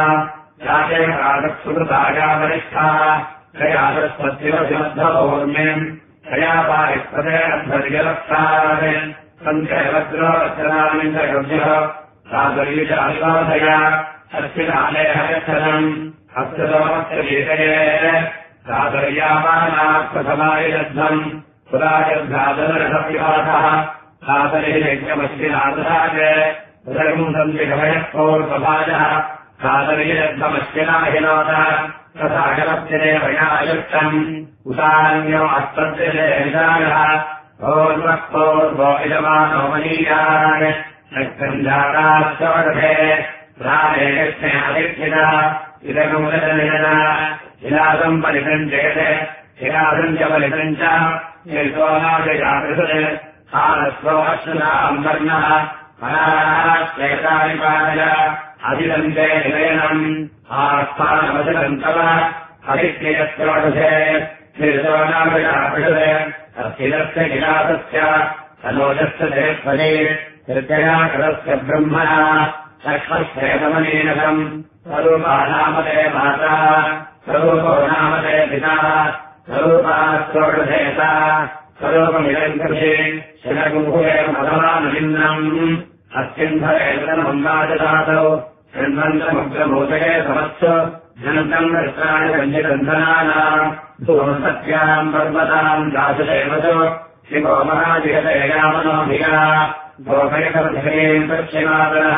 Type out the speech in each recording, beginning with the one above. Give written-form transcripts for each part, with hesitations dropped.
याते कालक्षुकृताया वरिष्ठा तया सरस्वत्यवसिमद्धपूर्णेम् तया पारिष्पदे अध्वर्यलक्षारे सञ्चयवज्रोरचनामिन्द्रगव्यः सादर्युजाधिवाधया अस्मिनाले हयच्छनम् हस्तदोमस्य वीतये सादर्यामानाः प्रथमायद्धम् पुराजद्धादनरथविवादः सादर्यज्ञमस्मिनादधाजे उदरम् सन्दिगभयःपूर्वभाजः सादर्यज्ञमस्मिनाहिनोदः तथागलप्यते वयायुक्तम् उदान्यो अस्तद्यते विदानः पूर्वपूर्वो यजमानो मनीयान् रक्तञ्जाताश्चोडभे रामे कृष्णे आदित्यना इदगमुदनिजना इलादम् पलितम् चेते इलादम् च पलितम् च निर्गोनाजयाकृषत् आनस्वो अश्वनाम् वर्णः अनाश्वेतानि पादय अधिदन्ते निलयनम् आस्थानमधिकम् तव हरित्ययत्रोढे निर्गोनाजयाकृषत् अस्थिरस्य किलासस्य सनोजस्य देवपदे हृदयाकरस्य ब्रह्मणा लक्ष्मश्रेतमनीनकम् स्वरूपा नामते माता स्वरूपो नामते पिता स्वरूपास्तोषधेता स्वरूपमिदम् कृषे शिरगुहे मधवानलिन्दम् अस्यन्धरेतनमम्बाजदातौ शृण्वन्तमुग्रभूतये समत्सु जनन्तम् दर्शाणि सञ्जितन्धनानाम् भूमसत्याम् पर्वताम् दासुदेवतु शिवो महाजिगतयामनोभिया गोपयकर्धयेन् पश्चिमादनः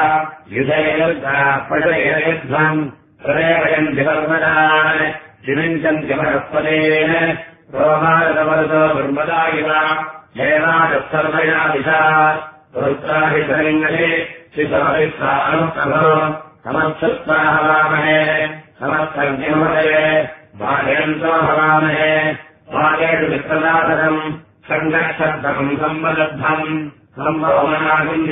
युधेर्पटयध्वम् प्रदेवयन्ति पर्वतान् विविञ्चन्ति परस्पदेन रोमारतमरुतो दुर्मदा इव देवादस्सर्वया दिशा रुद्राभिसलिङ्गले शिशोभिस्वानुप्रभो समर्थुत्वा हवामहे समर्थज्ञोदये बालयन्तो हवामहे बालेषु विप्रदातकम् सङ्गच्छब्दकम् सम्बद्धम् सम्भवमनागुञ्ज